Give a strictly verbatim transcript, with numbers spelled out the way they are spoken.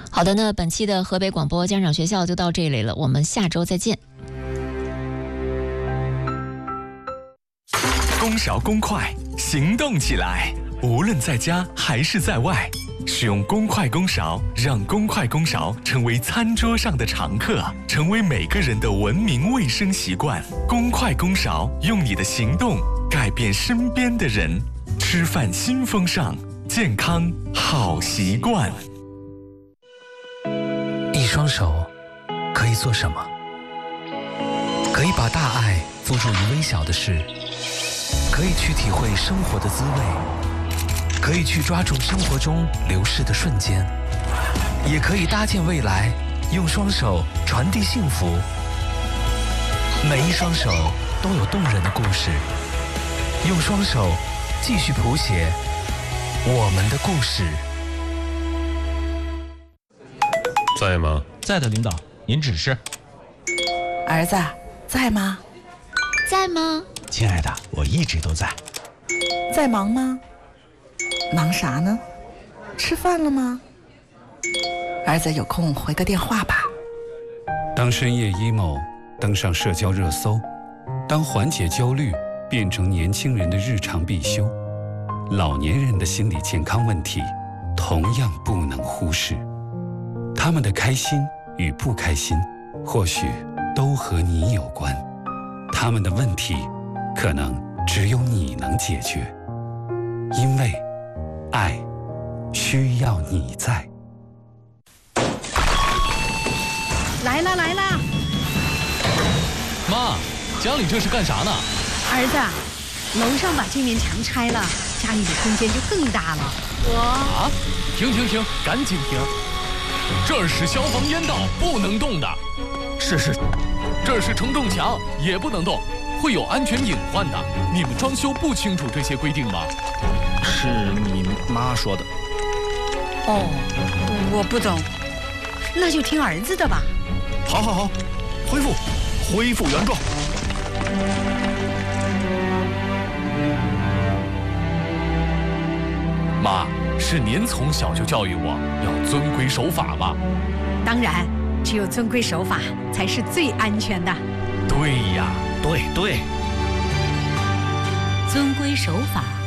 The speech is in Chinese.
好的，那本期的河北广播家长学校就到这里了，我们下周再见。 公勺公筷，行动起来！无论在家还是在外，使用公筷公勺，让公筷公勺成为餐桌上的常客，成为每个人的文明卫生习惯。公筷公勺，用你的行动改变身边的人。吃饭新风尚，健康好习惯。 一双手可以做什么？可以把大爱付诸于微小的事，可以去体会生活的滋味，可以去抓住生活中流逝的瞬间，也可以搭建未来，用双手传递幸福。每一双手都有动人的故事，用双手继续谱写我们的故事。 在吗？ 在的，领导，您指示。 儿子，在吗？ 在吗？ 亲爱的，我一直都在。 在忙吗？忙啥呢？吃饭了吗？儿子有空回个电话吧。 当深夜 emo 登上社交热搜，当缓解焦虑变成年轻人的日常必修，老年人的心理健康问题同样不能忽视。他们的开心与不开心，或许都和你有关。他们的问题，可能只有你能解决。因为爱需要你在。 来啦来啦！ 妈，家里这是干啥呢？ 儿子，楼上把这面墙拆了，家里的空间就更大了。我啊！停停停，赶紧停！这是消防烟道，不能动的。是是，这是承重墙，也不能动，会有安全隐患的。你们装修不清楚这些规定吗？ 是你妈说的。 哦，我不懂，那就听儿子的吧。 好好好，恢复，恢复原状。 妈，是您从小就教育我要遵规守法吗？ 当然，只有遵规守法才是最安全的。 对呀， 对对， 遵规守法。